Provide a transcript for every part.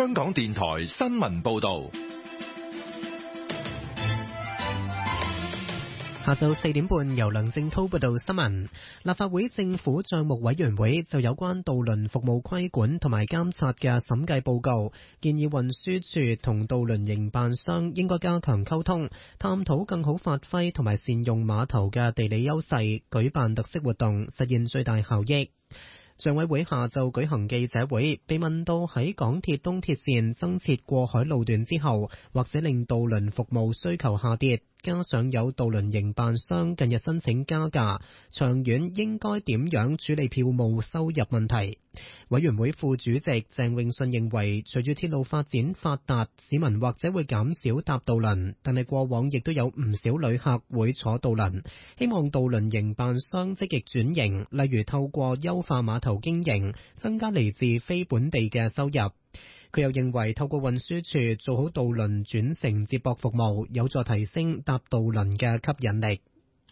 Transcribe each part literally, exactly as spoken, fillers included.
香港電台新聞報道。 下晝四點半，由梁正滔報道新聞。立法會政府帳目委員會就有關渡輪服務規管同埋監察嘅審計報告，建議運輸署同渡輪營辦商應該加強溝通，探討更好發揮同埋善用碼頭嘅地理優勢，舉辦特色活動，實現最大效益。帳委會下晝舉行記者會，被問到喺港鐵東鐵線增設過海路段之後，或者令渡輪服務需求下跌，加上有渡輪營辦商近日申請加價，長遠應該點樣處理票務收入問題？委員會副主席鄭泳舜認為，隨住鐵路發展發達，市民或者會減少搭渡輪，但係過往亦都有唔少旅客會坐渡輪，希望渡輪營辦商積極轉型，例如透過優化碼頭經營，增加嚟自非本地嘅收入。佢又認為透過運輸署做好渡輪轉乘接駁服務，有助提升搭渡輪嘅吸引力。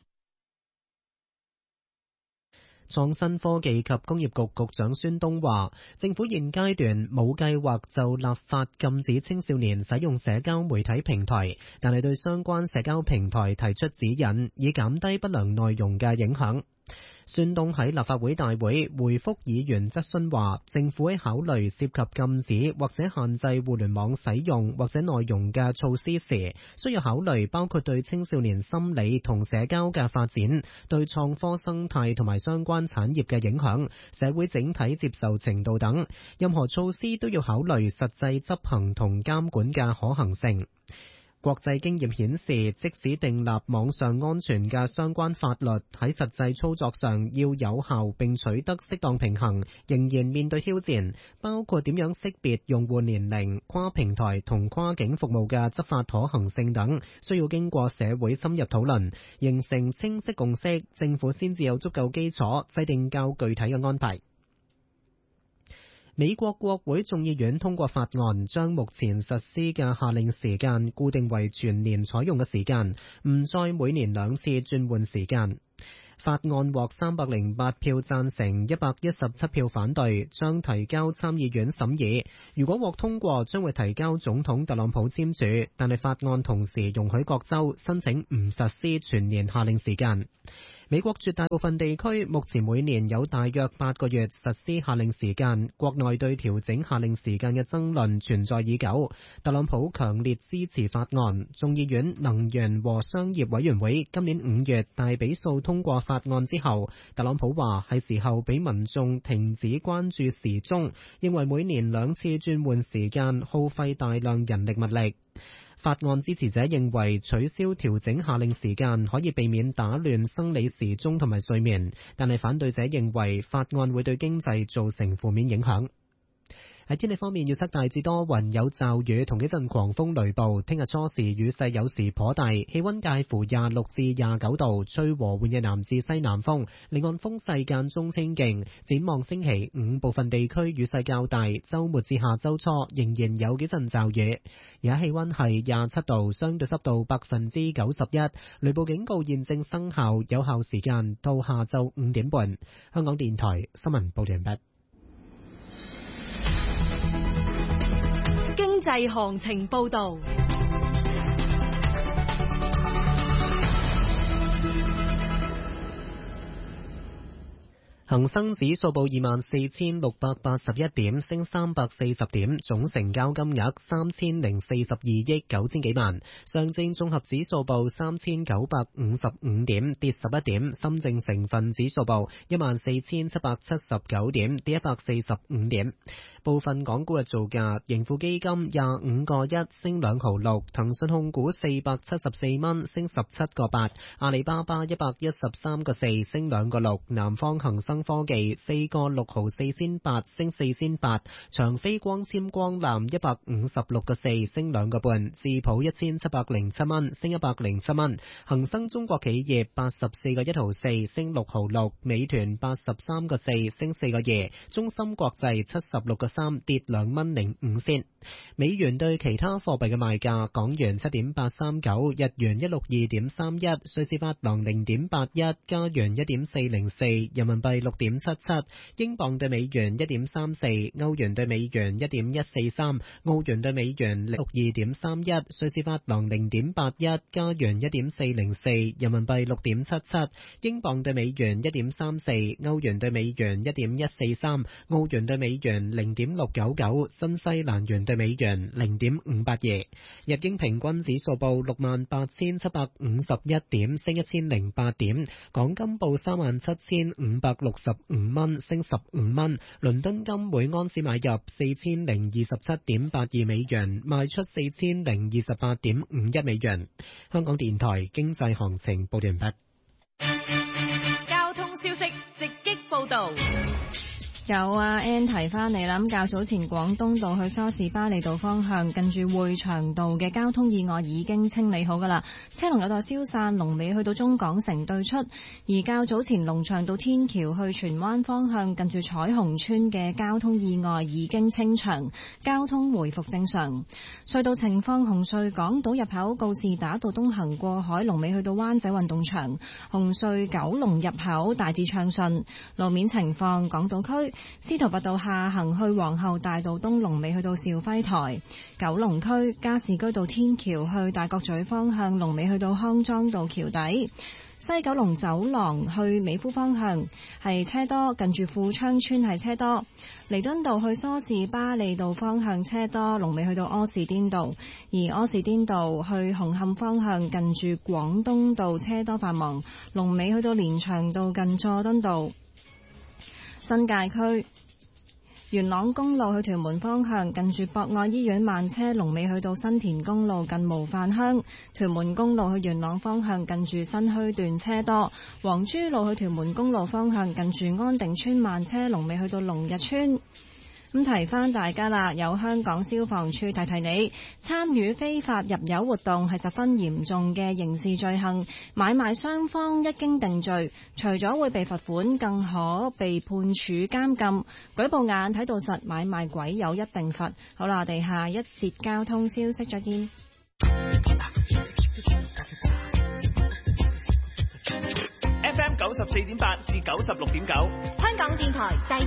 創新科技及工業局局長孫東話，政府現階段冇計劃就立法禁止青少年使用社交媒體平台，但係對相關社交平台提出指引，以減低不良內容嘅影響。孫東喺立法會大會回覆議員質詢話，政府喺考慮涉及禁止或者限制互聯網使用或者內容嘅措施時，需要考慮包括對青少年心理同社交嘅發展、對創科生態同埋相關產業嘅影響、社會整體接受程度等。任何措施都要考慮實際執行同監管嘅可行性。國際經驗顯示，即使訂立網上安全嘅相關法律，喺實際操作上要有效並取得適當平衡，仍然面對挑戰，包括點樣識別用戶年齡、跨平台同跨境服務嘅執法可行性等，需要經過社會深入討論，形成清晰共識，政府先至有足夠基礎制定較具體嘅安排。美國國會眾議院通過法案，將目前實施嘅夏令時間固定為全年採用嘅時間，唔再每年兩次轉換時間。法案獲三百零八票贊成，一百一十七票反對，將提交參議院審議。如果獲通過，將會提交總統特朗普簽署，但係法案同時容許各州申請唔實施全年夏令時間。美國絕大部分地區目前每年有大約八個月實施夏令時間，國內對調整夏令時間嘅爭論存在已久。特朗普強烈支持法案，眾議院能源和商業委員會今年五月大比數通過法案之後，特朗普話係時候俾民眾停止關注時鐘，認為每年兩次轉換時間耗費大量人力物力。法案支持者認為取消調整夏令時間可以避免打亂生理時鐘同埋睡眠，但係反對者認為法案會對經濟造成負面影響。喺天氣方面，預測大致多雲有驟雨同幾陣狂風雷暴，聽日初時雨勢有時頗大，氣溫介乎廿六至廿九度，吹和緩嘅南至西南風，離岸風勢間中清勁。展望星期五部分地區雨勢較大，週末至下週初仍然有幾陣驟雨。而家氣溫係廿七度，相對濕度百分之九十一，雷暴警告現正生效，有效時間到下晝五點半。香港電台新聞報道完畢。 經濟行情報道。 恒生指數報二萬四千六百八十一點，升三百四十點，總成交金額三千零四十二億九千幾萬。上證綜合指數報三千九百五十五點，跌十一點。深證成分指數報一萬四千七百七十九點，跌一百四十五點。部分港股嘅造價：盈富基金廿五個一升兩毫六，騰訊控股四百七十四蚊升十七個八，阿里巴巴一百一十三個四升兩個六，南方恒生科技四個六毫四仙八升四仙八，長飛光纖光纜一百五十六個四升兩個半，智普一千七百零七蚊升一百零七蚊，恒生中國企業八十四個一毫四升六毫六，美團八十三個四升四個二，中芯國際七十六個三跌兩蚊零五仙。美元對其他貨幣嘅賣價：港元七點八三九，日元一六二點三一，瑞士法郎零點八一，加元一點四零四，人民幣六點七七，英鎊對美元一點三四，歐元對美元一點一四三，澳元對美元六二點三一，瑞士法郎零點八一，加元一點四零四，人民幣六點七七，英鎊對美元一點三四，歐元對美元一點一四三，澳元對美元零點六九九，新西蘭元對美元零點五八二。日經平均指數報六萬八千七百五十一點，升一千零八點。港金報三萬七千五百六十五蚊，升十五蚊。倫敦金每安士買入四千零二十七點八二美元，賣出四千零二十八點五一美元。香港電台經濟行情報完畢。 交通消息直擊報道。 有啊 Ann 提翻嚟啦，咁較早前廣東道去梳士巴利道方向近住匯祥道嘅交通意外已經清理好噶啦，車龍有待消散，龍尾去到中港城對出。而較早前龍翔道天橋去荃灣方向近住彩虹村嘅交通意外已經清場，交通回復正常。隧道情況，紅隧港島入口告士打道東行過海，龍尾去到灣仔運動場；紅隧九龍入口大致暢順。路面情況，港島區司徒拔道下行去皇后大道東，龍尾去到兆輝台；九龍區加士居道天橋去大角咀方向，龍尾去到康莊道橋底；西九龍走廊去美孚方向係車多，近住富昌村係車多；彌敦道去梳士巴利道方向車多，龍尾去到柯士甸道；而柯士甸道去紅磡方向近住廣東道車多繁忙，龍尾去到連翔道近佐敦道。新界區元朗公路去屯門方向近住博愛醫院慢車，龍尾去到新田公路近模範鄉；屯門公路去元朗方向近住新墟段車多；黃珠路去屯門公路方向近住安定村慢車，龍尾去到龍日村。咁提翻大家啦，有香港消防處提提你，參與非法入油活動係十分嚴重嘅刑事罪行，買賣雙方一經定罪，除咗會被罰款，更可被判處監禁。舉報眼睇到實，買賣鬼有一定罰。好啦，我哋下一節交通消息再見。 F M 九十四點八至九十六點九， 香港電台第